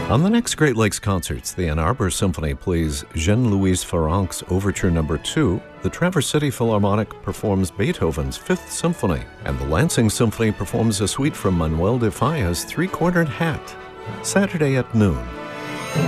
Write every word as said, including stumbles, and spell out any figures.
On the next Great Lakes Concerts, the Ann Arbor Symphony plays Jean-Louis Farrenc's Overture Number two, the Traverse City Philharmonic performs Beethoven's Fifth Symphony, and the Lansing Symphony performs a suite from Manuel de Falla's Three-Cornered Hat. Saturday at noon.